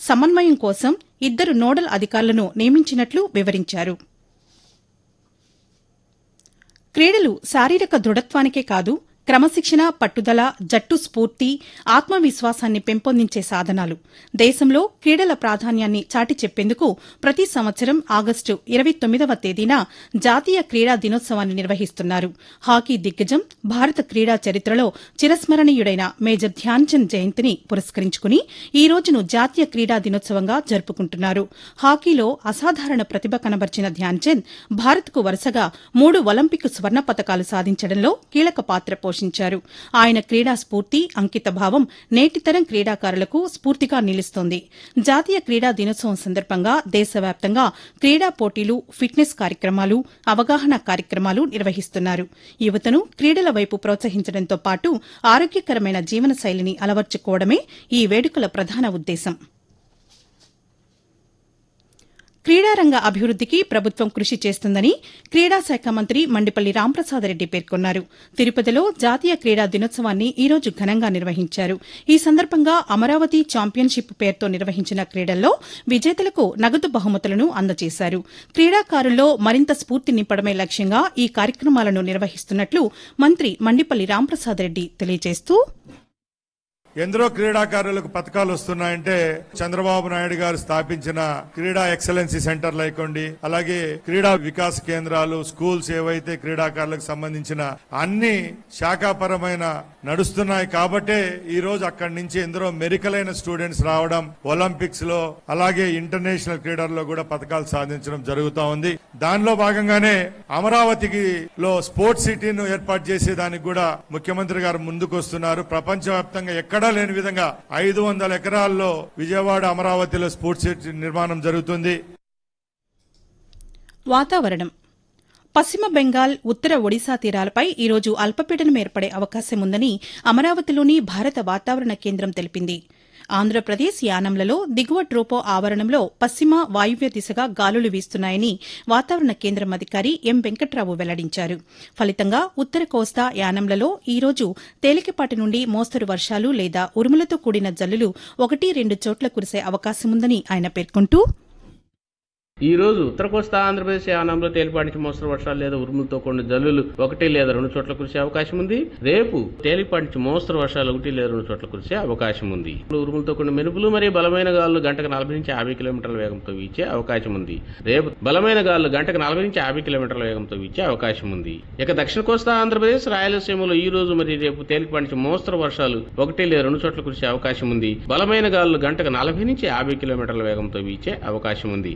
సమన్వయం కోసం 2 నోడల్ అధికారులను నియమించినట్లు వివరించారు. క్రీడలు శారీరక దృఢత్వానికే కాదు, క్రమశిక్షణ, పట్టుదల, జట్టు స్ఫూర్తి, ఆత్మవిశ్వాసాన్ని పెంపొందించే సాధనాలు. దేశంలో క్రీడల ప్రాధాన్యాన్ని చాటి చెప్పేందుకు ప్రతి సంవత్సరం ఆగస్టు 29వ తేదీన జాతీయ క్రీడా దినోత్సవాన్ని నిర్వహిస్తున్నారు. హాకీ దిగ్గజం, భారత క్రీడా చరిత్రలో చిరస్మరణీయుడైన మేజర్ ధ్యాన్చంద్ జయంతిని పురస్కరించుకుని ఈ రోజును జాతీయ క్రీడా దినోత్సవంగా జరుపుకుంటున్నారు. హాకీలో అసాధారణ ప్రతిభ కనబర్చిన ధ్యాన్చంద్ భారత్కు వరుసగా 3 ఒలింపిక్ స్వర్ణ పతకాలు సాధించడంలో కీలక పాత్ర పోషించారు. ఆయన క్రీడా స్ఫూర్తి, అంకితభావం నేటి తరం క్రీడాకారులకు స్ఫూర్తిగా నిలుస్తోంది. జాతీయ క్రీడా దినోత్సవం సందర్భంగా దేశవ్యాప్తంగా క్రీడా పోటీలు, ఫిట్నెస్ కార్యక్రమాలు, అవగాహన కార్యక్రమాలు నిర్వహిస్తున్నారు. యువతను క్రీడల వైపు ప్రోత్సహించడంతో పాటు ఆరోగ్యకరమైన జీవనశైలిని అలవర్చుకోవడమే ఈ వేడుకల ప్రధాన ఉద్దేశం. క్రీడారంగ అభివృద్దికి ప్రభుత్వం కృషి చేస్తుందని క్రీడా శాఖ మంత్రి మండిపల్లి రాంప్రసాదరెడ్డి పేర్కొన్నారు. తిరుపతిలో జాతీయ క్రీడా దినోత్సవాన్ని ఈ రోజు ఘనంగా నిర్వహించారు. ఈ సందర్భంగా అమరావతి ఛాంపియన్షిప్ పేరుతో నిర్వహించిన క్రీడల్లో విజేతలకు నగదు బహుమతులను అందజేశారు. క్రీడాకారుల్లో మరింత స్ఫూర్తి నింపడమే లక్ష్యంగా ఈ కార్యక్రమాలను నిర్వహిస్తున్నట్లు మంత్రి మండిపల్లి రాంప్రసాదరెడ్డి తెలియజేస్తూ, ఎందరో క్రీడాకారులకు పథకాలు వస్తున్నాయంటే చంద్రబాబు నాయుడు గారు స్థాపించిన క్రీడా ఎక్సలెన్సీ సెంటర్లు అయికోండి, అలాగే క్రీడా వికాస కేంద్రాలు, స్కూల్స్ ఏవైతే క్రీడాకారులకు సంబంధించిన అన్ని శాఖాపరమైన నడుస్తున్నాయి. కాబట్టే ఈ రోజు అక్కడి నుంచి ఎందరో మెరికలైన స్టూడెంట్స్ రావడం, ఒలింపిక్స్ లో అలాగే ఇంటర్నేషనల్ క్రీడల్లో కూడా పథకాలు సాధించడం జరుగుతా ఉంది. దానిలో భాగంగానే అమరావతికి లో స్పోర్ట్స్ సిటీను ఏర్పాటు చేసేదానికి కూడా ముఖ్యమంత్రి గారు ముందుకు వస్తున్నారు. ప్రపంచవ్యాప్తంగా ఎక్కడా లేని విధంగా 500 ఎకరాల్లో విజయవాడ, అమరావతిలో స్పోర్ట్స్ సిటీ నిర్మాణం జరుగుతుంది. వాతావరణం. పశ్చిమ బెంగాల్, ఉత్తర ఒడిశా తీరాలపై ఈరోజు అల్పపీడనం ఏర్పడే అవకాశం ఉందని అమరావతిలోని భారత వాతావరణ కేంద్రం తెలిపింది. ఆంధ్రప్రదేశ్, యానంలలో దిగువ ట్రోపో ఆవరణంలో పశ్చిమ వాయువ్య దిశగా గాలులు వీస్తున్నాయని వాతావరణ కేంద్రం అధికారి ఎం వెంకట్రావు వెల్లడించారు. ఫలితంగా ఉత్తర కోస్తా, యానంలలో ఈ రోజు తేలికపాటి నుండి మోస్తరు వర్షాలు లేదా ఉరుములతో కూడిన జల్లులు 1-2 చోట్ల కురిసే అవకాశముందని ఆయన పేర్కొంటూ, ఈ రోజు ఉత్తర కోస్తా ఆంధ్రప్రదేశ్ యానంలో తేలిపాటి నుంచి మోస్తరు వర్షాలు లేదా ఉరుములతో కూడిన జల్లులు 1 లేదా 2 చోట్ల కురిసే అవకాశం ఉంది. రేపు తేలిపాటి నుంచి మోస్తరు వర్షాలు 1 లేదా 2 చోట్ల కురిసే అవకాశం ఉంది. ఉరుములతో కూడిన మెరుపులు మరియు బలమైన గాలులు గంటకు 40 నుంచి 50 కిలోమీటర్ల వేగంతో వీచే అవకాశం ఉంది. రేపు బలమైన గాలులు గంటకు 40 నుంచి 50 కిలోమీటర్ల వేగంతో వీచే అవకాశం ఉంది. ఇక దక్షిణ కోస్తా ఆంధ్రప్రదేశ్, రాయలసీమలో ఈ రోజు మరియు రేపు తేలిపాటి నుంచి మోస్తరు వర్షాలు 1 లేదా 2 చోట్ల కురిసే అవకాశం ఉంది. బలమైన గాలులు గంటకు 40 నుంచి 50 కిలోమీటర్ల వేగంతో వీచే అవకాశం ఉంది.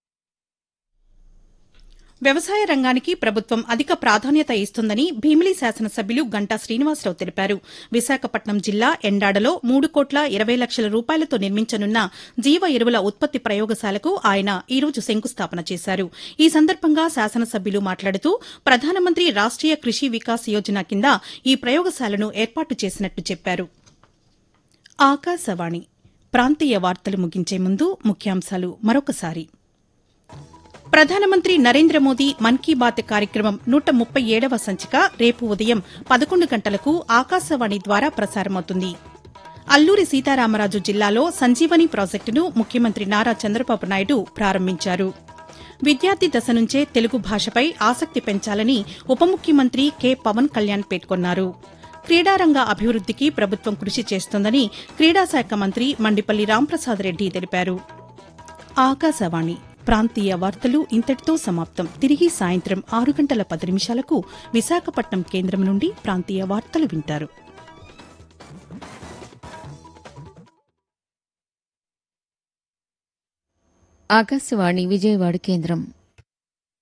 వ్యవసాయ రంగానికి ప్రభుత్వం అధిక ప్రాధాన్యత ఇస్తుందని భీమిలి శాసనసభ్యులు గంటా శ్రీనివాసరావు తెలిపారు. విశాఖపట్నం జిల్లా ఎండాడలో 3,20,00,000 రూపాయలతో నిర్మించనున్న జీవ ఎరువుల ఉత్పత్తి ప్రయోగశాలకు ఆయన ఈ రోజు శంకుస్థాపన చేశారు. ఈ సందర్భంగా శాసనసభ్యులు మాట్లాడుతూ, ప్రధానమంత్రి రాష్ట్రీయ కృషి వికాస్ యోజన కింద ఈ ప్రయోగశాలను ఏర్పాటు చేసినట్టు చెప్పారు. ఆకాశవాణి ప్రాంతీయ వార్తలు ముగించే ముందు ముఖ్యాంశాలు మరొకసారి. ప్రధానమంత్రి నరేంద్ర మోదీ మన్ కీ బాత్ కార్యక్రమం 137వ సంచిక రేపు ఉదయం 11 గంటలకు ఆకాశవాణి ద్వారా ప్రసారమవుతుంది. అల్లూరి సీతారామరాజు జిల్లాలో సంజీవని ప్రాజెక్టును ముఖ్యమంత్రి నారా చంద్రబాబు నాయుడు ప్రారంభించారు. విద్యార్థి దశ నుంచే తెలుగు భాషపై ఆసక్తి పెంచాలని ఉప ముఖ్యమంత్రి కె పవన్ కళ్యాణ్ పేర్కొన్నారు. క్రీడారంగ అభివృద్దికి ప్రభుత్వం కృషి చేస్తోందని క్రీడాశాఖ మంత్రి మండిపల్లి రాంప్రసాదరెడ్డి తెలిపారు. ఆకాశవాణి ప్రాంతీయ వార్తలు ఇంతటితో సమాప్తం. తిరిగి సాయంత్రం 6:10 విశాఖపట్నం కేంద్రం నుండి ప్రాంతీయ వార్తలు వింటారు. ఆకాశవాణి విజయవాడ కేంద్రం.